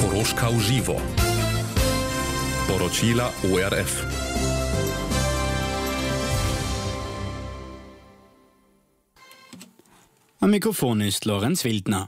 Koroška v živo. Poročila ORF. Am Mikrofon ist Lorenz Wildner.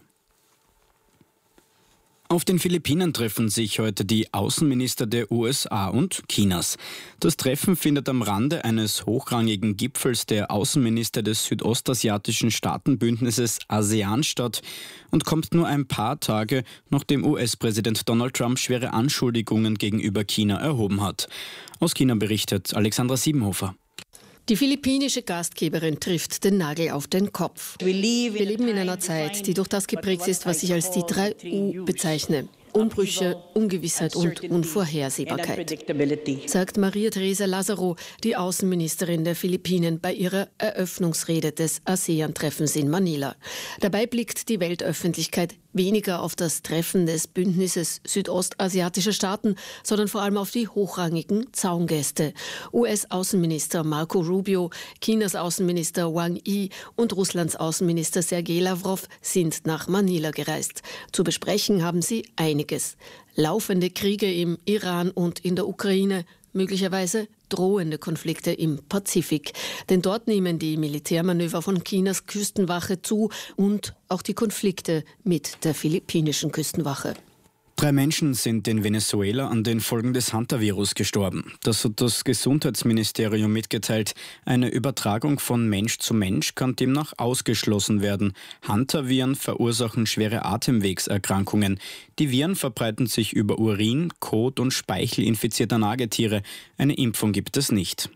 Auf den Philippinen treffen sich heute die Außenminister der USA und Chinas. Das Treffen findet am Rande eines hochrangigen Gipfels der Außenminister des südostasiatischen Staatenbündnisses ASEAN statt und kommt nur ein paar Tage, nachdem US-Präsident Donald Trump schwere Anschuldigungen gegenüber China erhoben hat. Aus China berichtet Alexandra Siebenhofer. Die philippinische Gastgeberin trifft den Nagel auf den Kopf. Wir leben in einer Zeit, die durch das geprägt ist, was ich als die 3 U bezeichne. Umbrüche, Ungewissheit und Unvorhersehbarkeit, sagt Maria Teresa Lazaro, die Außenministerin der Philippinen, bei ihrer Eröffnungsrede des ASEAN-Treffens in Manila. Dabei blickt die Weltöffentlichkeit weniger auf das Treffen des Bündnisses südostasiatischer Staaten, sondern vor allem auf die hochrangigen Zaungäste. US-Außenminister Marco Rubio, Chinas Außenminister Wang Yi und Russlands Außenminister Sergei Lavrov sind nach Manila gereist. Zu besprechen haben sie einiges. Laufende Kriege im Iran und in der Ukraine, möglicherweise drohende Konflikte im Pazifik. Denn dort nehmen die Militärmanöver von Chinas Küstenwache zu und auch die Konflikte mit der philippinischen Küstenwache. 3 Menschen sind in Venezuela an den Folgen des Hunter-Virus gestorben. Das hat das Gesundheitsministerium mitgeteilt. Eine Übertragung von Mensch zu Mensch kann demnach ausgeschlossen werden. Hunter-Viren verursachen schwere Atemwegserkrankungen. Die Viren verbreiten sich über Urin, Kot und Speichel infizierter Nagetiere. Eine Impfung gibt es nicht.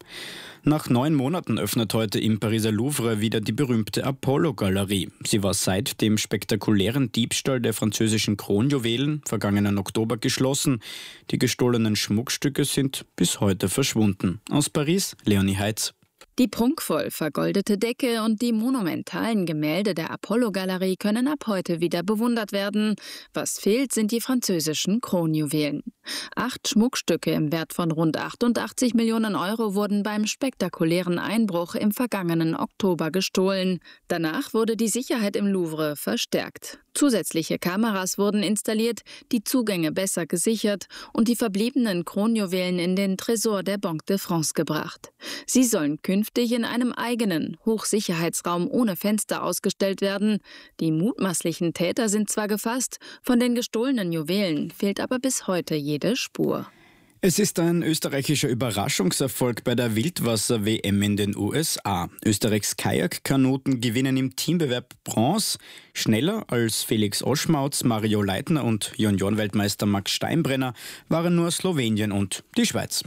Nach 9 Monaten öffnet heute im Pariser Louvre wieder die berühmte Apollo-Galerie. Sie war seit dem spektakulären Diebstahl der französischen Kronjuwelen vergangenen Oktober geschlossen. Die gestohlenen Schmuckstücke sind bis heute verschwunden. Aus Paris, Leonie Heitz. Die prunkvoll vergoldete Decke und die monumentalen Gemälde der Apollo-Galerie können ab heute wieder bewundert werden. Was fehlt, sind die französischen Kronjuwelen. 8 Schmuckstücke im Wert von rund 88 Millionen Euro wurden beim spektakulären Einbruch im vergangenen Oktober gestohlen. Danach wurde die Sicherheit im Louvre verstärkt. Zusätzliche Kameras wurden installiert, die Zugänge besser gesichert und die verbliebenen Kronjuwelen in den Tresor der Banque de France gebracht. Sie sollen künftig in einem eigenen Hochsicherheitsraum ohne Fenster ausgestellt werden. Die mutmaßlichen Täter sind zwar gefasst, von den gestohlenen Juwelen fehlt aber bis heute jede Spur. Es ist ein österreichischer Überraschungserfolg bei der Wildwasser-WM in den USA. Österreichs Kajakkanoten gewinnen im Teambewerb Bronze. Schneller als Felix Oschmautz, Mario Leitner und Juniorenweltmeister Max Steinbrenner waren nur Slowenien und die Schweiz.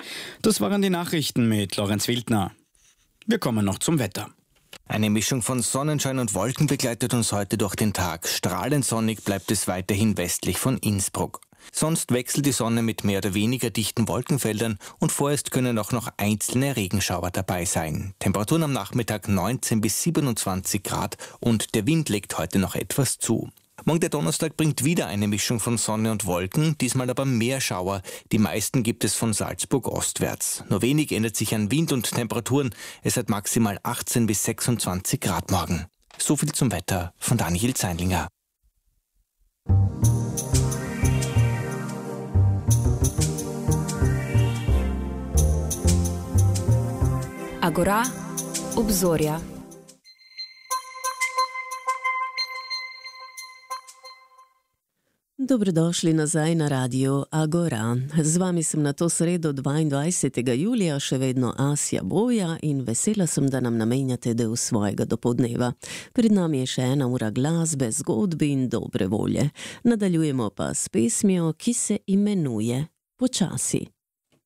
Das waren die Nachrichten mit Lorenz Wildner. Wir kommen noch zum Wetter. Eine Mischung von Sonnenschein und Wolken begleitet uns heute durch den Tag. Strahlend sonnig bleibt es weiterhin westlich von Innsbruck. Sonst wechselt die Sonne mit mehr oder weniger dichten Wolkenfeldern und vorerst können auch noch einzelne Regenschauer dabei sein. Temperaturen am Nachmittag 19 bis 27 Grad und der Wind legt heute noch etwas zu. Morgen der Donnerstag bringt wieder eine Mischung von Sonne und Wolken, diesmal aber mehr Schauer. Die meisten gibt es von Salzburg ostwärts. Nur wenig ändert sich an Wind und Temperaturen. Es hat maximal 18 bis 26 Grad morgen. So viel zum Wetter von Daniel Zeinlinger. Agora, obzorja. Dobrodošli nazaj na Radio Agora. Z vami sem na to sredo 22. julija še vedno Asja Boja in vesela sem, da nam namenjate del svojega dopoldneva. Pred nami je še 1 ura glasbe, zgodbi in dobre volje. Nadaljujemo pa s pesmijo, ki se imenuje Počasi.